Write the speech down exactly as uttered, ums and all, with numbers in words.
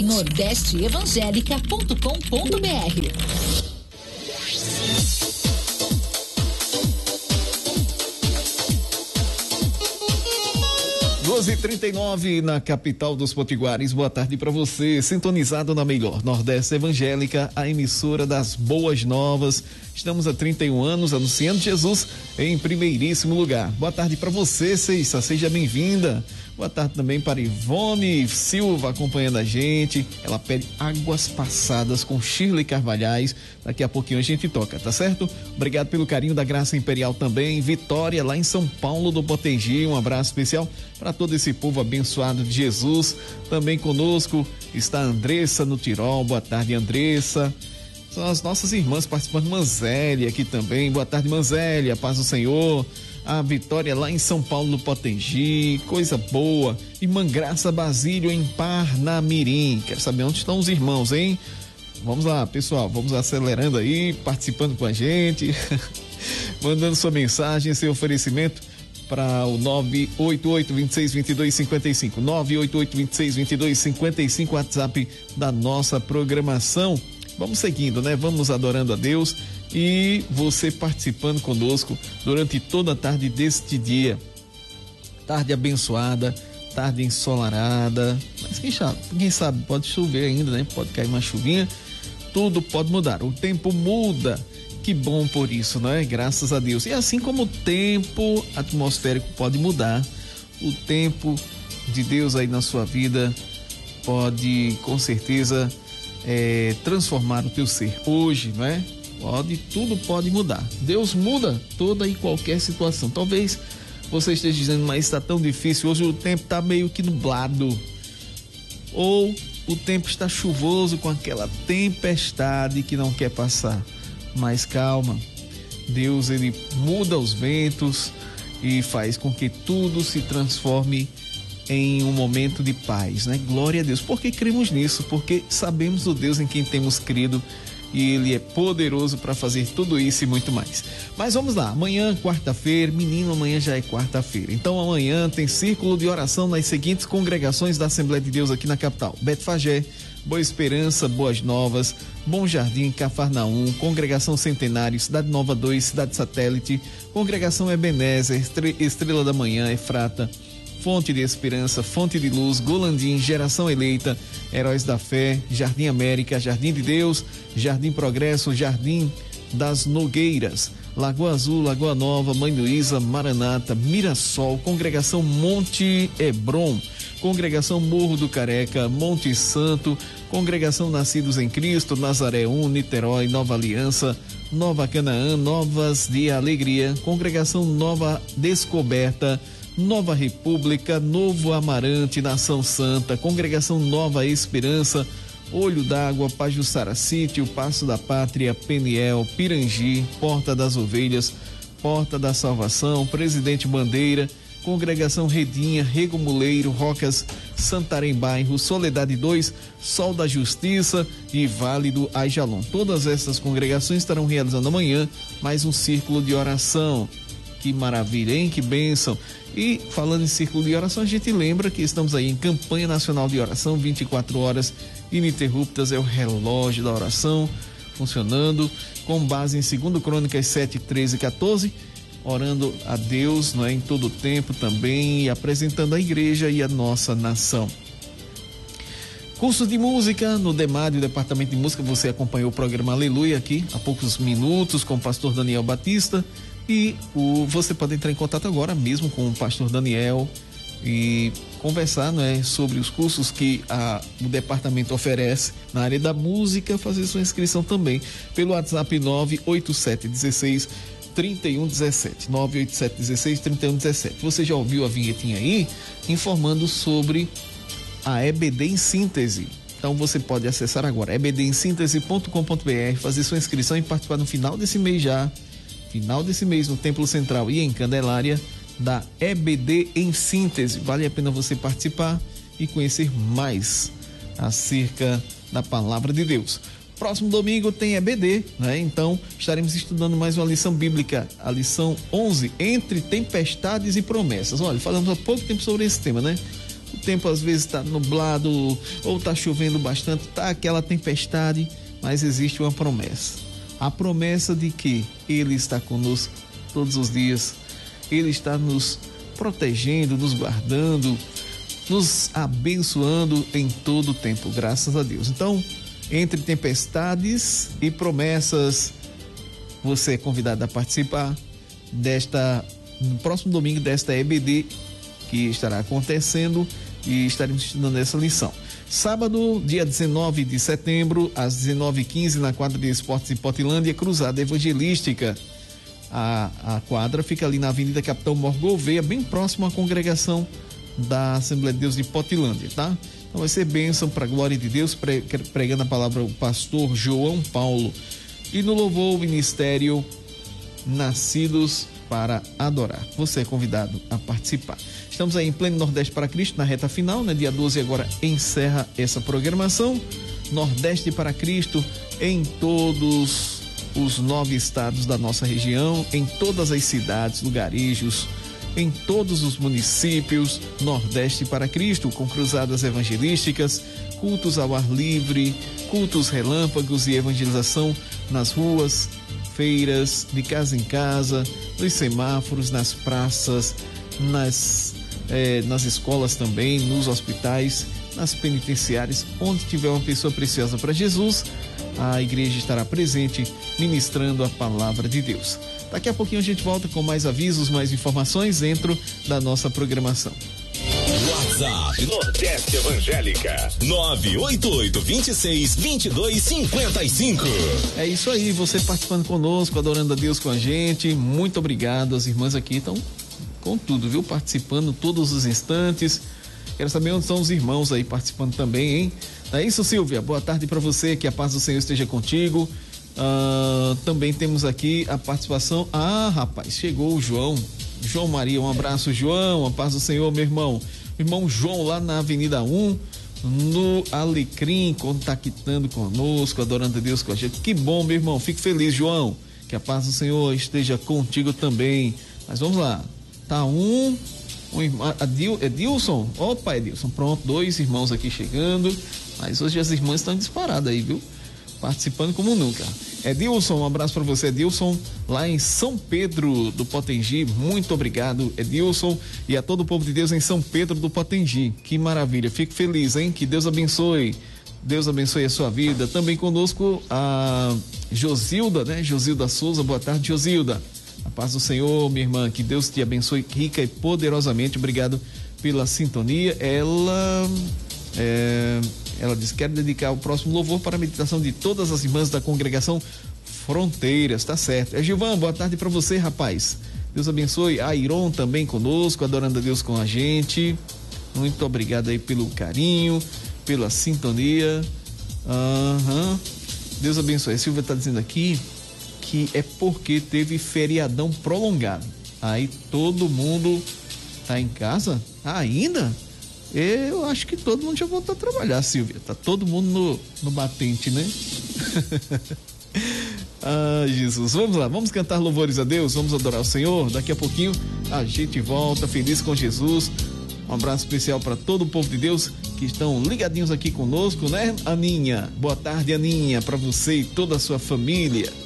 nordeste evangélica ponto com ponto br. doze e trinta e nove na capital dos Potiguares. Boa tarde para você, sintonizado na melhor Nordeste Evangélica, a emissora das boas novas. Estamos há trinta e um anos anunciando Jesus em primeiríssimo lugar. Boa tarde para você, Ceissa, seja bem-vinda. Boa tarde também para Ivone Silva acompanhando a gente. Ela pede Águas Passadas com Shirley Carvalhais. Daqui a pouquinho a gente toca, tá certo? Obrigado pelo carinho da Graça Imperial também. Vitória lá em São Paulo do Potengi. Um abraço especial para todo esse povo abençoado de Jesus. Também conosco está a Andressa no Tirol. Boa tarde, Andressa. São as nossas irmãs participando. Manzélia aqui também. Boa tarde, Manzélia. Paz do Senhor. A Vitória lá em São Paulo no Potengi, coisa boa. Irmã Graça Basílio em Parnamirim. Quero saber onde estão os irmãos, hein? Vamos lá, pessoal, vamos acelerando aí, participando com a gente, mandando sua mensagem, seu oferecimento para o nove oito oito, dois seis, dois dois cinco cinco, nove oito oito, dois seis, dois dois cinco cinco, WhatsApp da nossa programação. Vamos seguindo, né? Vamos adorando a Deus e você participando conosco durante toda a tarde deste dia. Tarde abençoada, tarde ensolarada, mas quem sabe, quem sabe pode chover ainda, né? Pode cair uma chuvinha, tudo pode mudar, o tempo muda, que bom por isso, né? Graças a Deus. E assim como o tempo atmosférico pode mudar, o tempo de Deus aí na sua vida pode, com certeza, é, transformar o teu ser. Hoje, não é? Pode, tudo pode mudar. Deus muda toda e qualquer situação. Talvez você esteja dizendo, mas está tão difícil, hoje o tempo está meio que nublado. Ou o tempo está chuvoso com aquela tempestade que não quer passar. Mas calma, Deus ele muda os ventos e faz com que tudo se transforme em um momento de paz, né? Glória a Deus. Por que cremos nisso? Porque sabemos o Deus em quem temos crido e Ele é poderoso para fazer tudo isso e muito mais. Mas vamos lá, amanhã, quarta-feira, menino, amanhã já é quarta-feira. Então amanhã tem círculo de oração nas seguintes congregações da Assembleia de Deus aqui na capital: Betfagé, Boa Esperança, Boas Novas, Bom Jardim, Cafarnaum, Congregação Centenário, Cidade Nova dois, Cidade Satélite, Congregação Ebenezer, Estrela da Manhã, Efrata, Fonte de Esperança, Fonte de Luz, Golandim, Geração Eleita, Heróis da Fé, Jardim América, Jardim de Deus, Jardim Progresso, Jardim das Nogueiras, Lagoa Azul, Lagoa Nova, Mãe Luísa, Maranata, Mirassol, Congregação Monte Hebron, Congregação Morro do Careca, Monte Santo, Congregação Nascidos em Cristo, Nazaré um, Niterói, Nova Aliança, Nova Canaã, Novas de Alegria, Congregação Nova Descoberta, Nova República, Novo Amarante, Nação Santa, Congregação Nova Esperança, Olho d'Água, Pajuçara Sítio, Passo da Pátria, Peniel, Pirangi, Porta das Ovelhas, Porta da Salvação, Presidente Bandeira, Congregação Redinha, Rego Muleiro, Rocas, Santarém Bairro, Soledade dois, Sol da Justiça e Vale do Aijalon. Todas essas congregações estarão realizando amanhã mais um círculo de oração. Que maravilha, hein? Que bênção. E falando em círculo de oração, a gente lembra que estamos aí em campanha nacional de oração, vinte e quatro horas ininterruptas, é o relógio da oração funcionando, com base em segundo Crônicas sete, treze e quatorze, orando a Deus, não é, em todo o tempo também, e apresentando a igreja e a nossa nação. Cursos de música no DEMAD, o Departamento de Música, você acompanhou o programa Aleluia aqui há poucos minutos com o pastor Daniel Batista. E o, você pode entrar em contato agora mesmo com o pastor Daniel e conversar, não é, sobre os cursos que a, o departamento oferece na área da música, fazer sua inscrição também pelo WhatsApp nove oito sete um seis, três um um sete, nove oito sete um seis, três um um sete. Você já ouviu a vinhetinha aí informando sobre a E B D em síntese? Então você pode acessar agora e b d em síntese ponto com ponto b r, fazer sua inscrição e participar no final desse mês já. Final desse mês no Templo Central e em Candelária da E B D em Síntese. Vale a pena você participar e conhecer mais acerca da Palavra de Deus. Próximo domingo tem E B D, né? Então estaremos estudando mais uma lição bíblica, a lição onze, Entre Tempestades e Promessas. Olha, falamos há pouco tempo sobre esse tema, né? O tempo às vezes está nublado ou está chovendo bastante, está aquela tempestade, mas existe uma promessa. A promessa de que Ele está conosco todos os dias. Ele está nos protegendo, nos guardando, nos abençoando em todo o tempo, graças a Deus. Então, entre tempestades e promessas, você é convidado a participar desta, no próximo domingo, desta E B D que estará acontecendo e estaremos estudando essa lição. Sábado, dia dezenove de setembro, às dezenove e quinze, na quadra de esportes em Potilândia, Cruzada Evangelística. A, a quadra fica ali na Avenida Capitão Mor Gouveia, bem próximo à congregação da Assembleia de Deus de Potilândia, tá? Então vai ser bênção para a glória de Deus, pre, pregando a palavra o pastor João Paulo. E no louvor, o ministério Nascidos para Adorar. Você é convidado a participar. Estamos aí em pleno Nordeste para Cristo, na reta final, né? Dia doze agora encerra essa programação. Nordeste para Cristo em todos os nove estados da nossa região, em todas as cidades, lugarejos, em todos os municípios. Nordeste para Cristo, com cruzadas evangelísticas, cultos ao ar livre, cultos relâmpagos e evangelização nas ruas, feiras, de casa em casa, nos semáforos, nas praças, nas, eh, nas escolas também, nos hospitais, nas penitenciárias, onde tiver uma pessoa preciosa para Jesus, a igreja estará presente ministrando a palavra de Deus. Daqui a pouquinho a gente volta com mais avisos, mais informações dentro da nossa programação. WhatsApp Nordeste Evangélica nove oito oito, dois seis, dois dois cinco cinco. É isso aí, você participando conosco, adorando a Deus com a gente. Muito obrigado, as irmãs aqui estão com tudo, viu? Participando todos os instantes. Quero saber onde são os irmãos aí participando também, hein? É isso, Silvia, boa tarde para você, que a paz do Senhor esteja contigo. Uh, também temos aqui a participação. Ah, rapaz, chegou o João João Maria, um abraço, João, a paz do Senhor, meu irmão. Irmão João, lá na Avenida um, no Alecrim, contactando conosco, adorando a Deus com a gente. Que bom, meu irmão, fico feliz, João, que a paz do Senhor esteja contigo também. Mas vamos lá, tá um, um irmão, Adil, Edilson, opa, Edilson, pronto, dois irmãos aqui chegando, mas hoje as irmãs estão disparadas aí, viu? Participando como nunca. Edilson, um abraço para você, Edilson, lá em São Pedro do Potengi. Muito obrigado, Edilson, e a todo o povo de Deus em São Pedro do Potengi. Que maravilha, fico feliz, hein? Que Deus abençoe, Deus abençoe a sua vida. Também conosco a Josilda, né? Josilda Souza, boa tarde, Josilda. A paz do Senhor, minha irmã, que Deus te abençoe rica e poderosamente. Obrigado pela sintonia. Ela é... Ela diz que quer dedicar o próximo louvor para a meditação de todas as irmãs da congregação Fronteiras, tá certo. É Gilvan, boa tarde para você, rapaz. Deus abençoe. A Iron também conosco, adorando a Deus com a gente. Muito obrigado aí pelo carinho, pela sintonia. Uhum. Deus abençoe. A Silvia está dizendo aqui que é porque teve feriadão prolongado. Aí todo mundo tá em casa? Ah, ainda? Eu acho que todo mundo já voltou a trabalhar, Silvia. Tá todo mundo no, no batente, né? Ah, Jesus. Vamos lá, vamos cantar louvores a Deus, vamos adorar o Senhor. Daqui a pouquinho a gente volta feliz com Jesus. Um abraço especial para todo o povo de Deus que estão ligadinhos aqui conosco, né, Aninha? Boa tarde, Aninha, para você e toda a sua família.